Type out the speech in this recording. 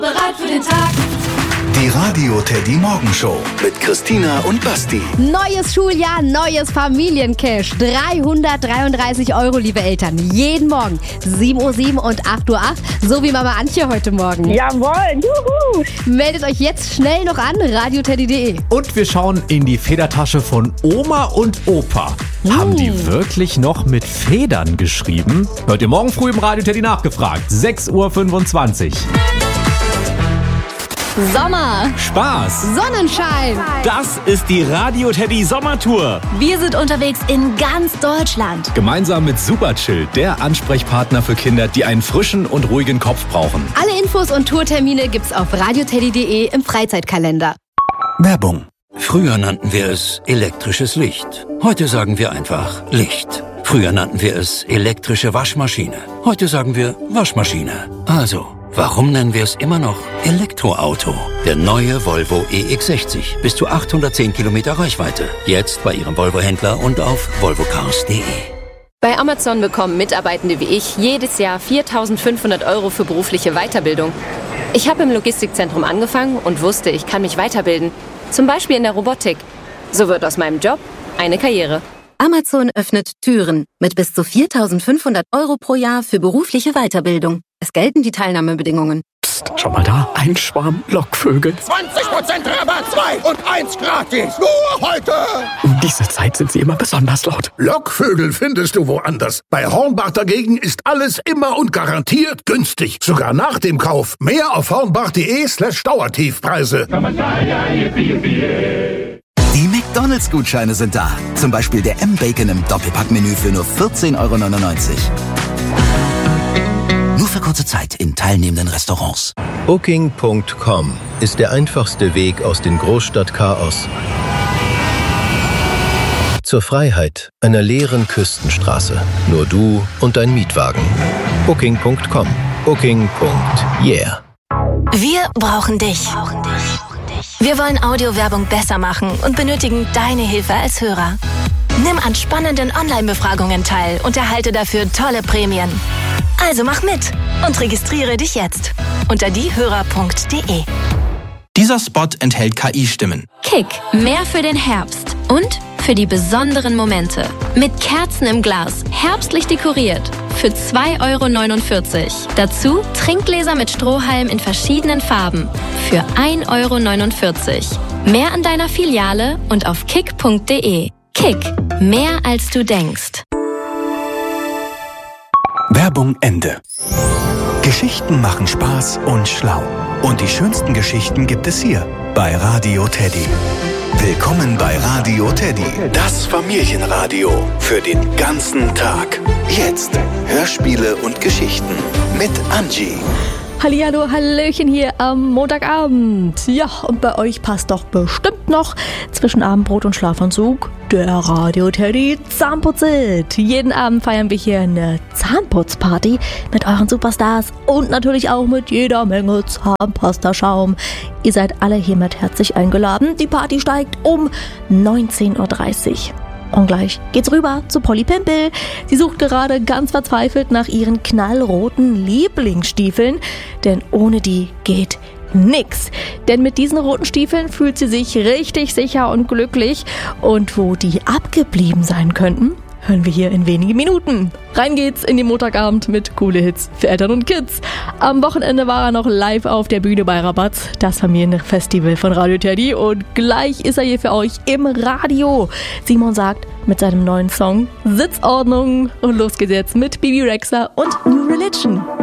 Bereit für den Tag. Die Radio Teddy Morgenshow mit Christina und Basti. Neues Schuljahr, neues Familiencash. 333 €, liebe Eltern. Jeden Morgen 7:07 Uhr und 8:08 Uhr. So wie Mama Antje heute Morgen. Jawohl, juhu! Meldet euch jetzt schnell noch an, radioteddy.de. Und wir schauen in die Federtasche von Oma und Opa. Haben die wirklich noch mit Federn geschrieben? Hört ihr morgen früh im Radio Teddy nachgefragt. 6:25 Uhr. Sommer, Spaß, Sonnenschein. Das ist die Radio Teddy Sommertour. Wir sind unterwegs in ganz Deutschland. Gemeinsam mit Superchill, der Ansprechpartner für Kinder, die einen frischen und ruhigen Kopf brauchen. Alle Infos und Tourtermine gibt's auf radioteddy.de im Freizeitkalender. Werbung. Früher nannten wir es elektrisches Licht. Heute sagen wir einfach Licht. Früher nannten wir es elektrische Waschmaschine. Heute sagen wir Waschmaschine. Also, warum nennen wir es immer noch Elektroauto? Der neue Volvo EX60. Bis zu 810 Kilometer Reichweite. Jetzt bei Ihrem Volvo-Händler und auf volvocars.de. Bei Amazon bekommen Mitarbeitende wie ich jedes Jahr 4.500 € für berufliche Weiterbildung. Ich habe im Logistikzentrum angefangen und wusste, ich kann mich weiterbilden. Zum Beispiel in der Robotik. So wird aus meinem Job eine Karriere. Amazon öffnet Türen mit bis zu 4.500 € pro Jahr für berufliche Weiterbildung. Es gelten die Teilnahmebedingungen. Psst, schau mal da, ein Schwarm Lockvögel. 20% Rabatt, 2 und 1 gratis. Nur heute. Um diese Zeit sind sie immer besonders laut. Lockvögel findest du woanders. Bei Hornbach dagegen ist alles immer und garantiert günstig. Sogar nach dem Kauf. Mehr auf hornbach.de/Dauertiefpreise. Die McDonald's-Gutscheine sind da. Zum Beispiel der M-Bacon im Doppelpackmenü für nur 14,99 €. Nur für kurze Zeit in teilnehmenden Restaurants. Booking.com ist der einfachste Weg aus dem Großstadtchaos zur Freiheit einer leeren Küstenstraße. Nur du und dein Mietwagen. Booking.com. Booking.yeah. Wir brauchen dich. Wir wollen Audiowerbung besser machen und benötigen deine Hilfe als Hörer. Nimm an spannenden Online-Befragungen teil und erhalte dafür tolle Prämien. Also mach mit und registriere dich jetzt unter diehörer.de. Dieser Spot enthält KI-Stimmen. Kick, mehr für den Herbst und für die besonderen Momente. Mit Kerzen im Glas, herbstlich dekoriert, für 2,49 €. Dazu Trinkgläser mit Strohhalm in verschiedenen Farben, für 1,49 €. Mehr an deiner Filiale und auf kick.de. Kick, mehr als du denkst. Werbung Ende. Geschichten machen Spaß und schlau. Und die schönsten Geschichten gibt es hier bei Radio Teddy. Willkommen bei Radio Teddy, das Familienradio für den ganzen Tag. Jetzt Hörspiele und Geschichten mit Angie. Hallihallo, Hallöchen hier am Montagabend. Ja, und bei euch passt doch bestimmt noch zwischen Abendbrot und Schlafanzug der Radio Teddy Zahnputzit. Jeden Abend feiern wir hier eine Zahnputzparty mit euren Superstars und natürlich auch mit jeder Menge Zahnpastaschaum. Ihr seid alle hiermit herzlich eingeladen. Die Party steigt um 19:30 Uhr. Und gleich geht's rüber zu Polly Pimpel. Sie sucht gerade ganz verzweifelt nach ihren knallroten Lieblingsstiefeln, denn ohne die geht nix. Denn mit diesen roten Stiefeln fühlt sie sich richtig sicher und glücklich. Und wo die abgeblieben sein könnten, hören wir hier in wenigen Minuten. Rein geht's in den Montagabend mit coole Hits für Eltern und Kids. Am Wochenende war er noch live auf der Bühne bei Rabatz, das Familienfestival von Radio Teddy. Und gleich ist er hier für euch im Radio. Simon sagt mit seinem neuen Song Sitzordnung. Und los geht's jetzt mit Bibi Rexha und New Religion.